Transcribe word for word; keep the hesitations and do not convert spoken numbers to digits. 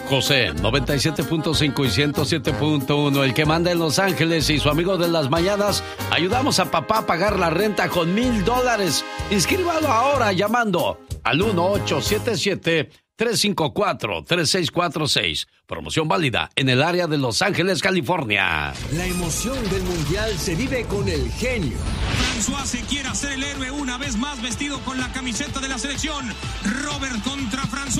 José, noventa y siete punto cinco y ciento siete punto uno, el que manda en Los Ángeles, y su amigo de las mañanas. Ayudamos a papá a pagar la renta con mil dólares. Inscríbalo ahora llamando al uno ocho siete siete, tres cinco cuatro, tres seis cuatro seis. Promoción válida en el área de Los Ángeles, California. La emoción del mundial se vive con el genio. François se quiere hacer el héroe una vez más, vestido con la camiseta de la selección. Robert contra François.